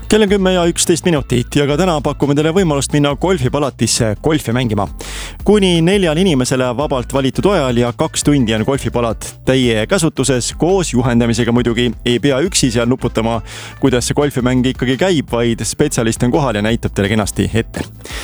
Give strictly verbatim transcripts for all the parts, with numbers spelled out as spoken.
Kell on kümme ja üksteist minutit ja ka täna pakume teile võimalust minna golfipalatisse golfi mängima. Kuni neljal inimesele vabalt valitud ajal ja kaks tundi on golfipalat teie käsutuses, koos juhendamisega muidugi. Ei pea üksi seal nuputama, kuidas see golfimäng ikkagi käib, vaid spetsialist on kohal ja näitab teile kenasti ette.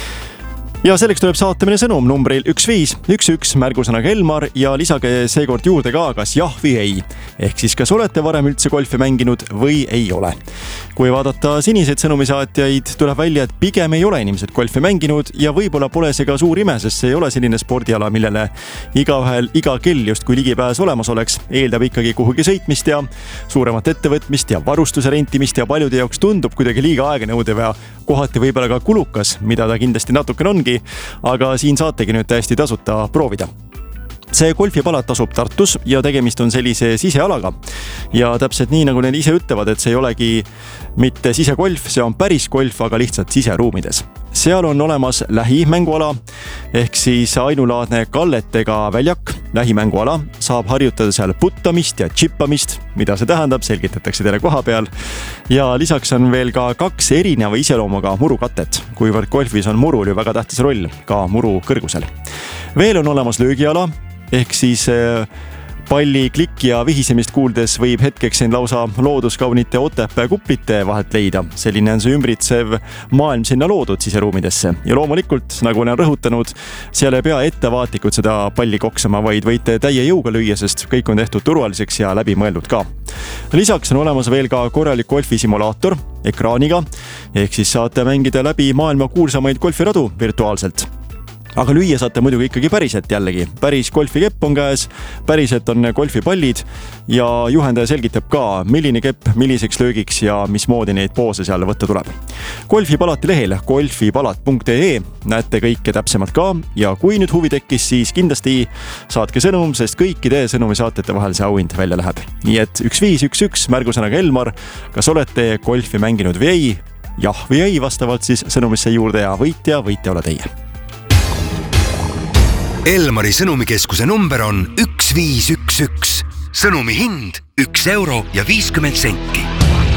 Ja selleks tuleb saata meile sõnum numbril üks viis üks üks märgusõnaga Elmar ja lisage seekord juurde ka kas jah või ei. Ehk siis kas olete varem üldse golfi mänginud või ei ole. Kui vaadata siniseid sõnumisaatjaid, tuleb välja, et pigem ei ole inimesed golfi mänginud ja võib-olla pole see ka suur ime, sest see ei ole selline spordiala, millele igaühel iga kell just kui ligipääs olemas oleks. Eeldab ikkagi kuhugi sõitmist ja suuremat ettevõtmist ja varustuse rentimist ja paljude jaoks tundub kuidagi liiga aeganõudev ja kohati võib-olla ka kulukas, mida ta kindlasti natuke ongi, aga siin saategi nüüd täiesti tasuta proovida. See golfipalat asub Tartus ja tegemist on sellise sisealaga. Ja täpselt nii, nagu need ise ütlevad, et see ei olegi mitte sisegolf, see on päris golf, aga lihtsalt siseruumides. Seal on olemas lähimänguala, ehk siis ainulaadne kalletega väljak. Lähimänguala saab harjutada seal puttamist ja chippamist, mida see tähendab, selgitatakse teile koha peal. Ja lisaks on veel ka kaks erineva iseloomuga murukatet, kuivõrd golfis on murul ju väga tähtis roll ka muru kõrgusel. Veel on olemas löögiala, ehk siis palli klikki ja vihisemist kuuldes võib hetkeks end lausa looduskaunite Otepää kuplite vahelt leida. Selline on see ümbritsev maailm sinna loodud siseruumidesse. Ja loomulikult, nagu olen rõhutanud, seal ei pea ettevaatlikult seda palli koksama, vaid võite täie jõuga lüüa, sest kõik on tehtud turvaliseks ja läbi mõeldud ka. Lisaks on olemas veel ka korralik golfisimulaator ekraaniga, ehk siis saate mängida läbi maailma kuulsamaid golfiradu virtuaalselt. Aga lüüa saate muidugi ikkagi päriselt jällegi. Päris golfikepp on käes, päriselt on golfipallid ja juhendaja selgitab ka, milline kepp, milliseks löögiks ja mismoodi neid poose seal võtta tuleb. Golfipalati lehel golfipalat punkt ee näete kõike täpsemalt ka ja kui nüüd huvi tekkis, siis kindlasti saatke sõnum, sest kõikide sõnumisaatjate vahel see auhind välja läheb. Nii et üks viis üks üks märgusõnaga Elmar, kas olete golfi mänginud või ei, jah või ei, vastavalt siis sõnumisse juurde ja võitja, võitja ole teie. Elmari sõnumikeskuse number on üks viis üks üks. Sõnumi hind üks euro ja viiskümmend senti.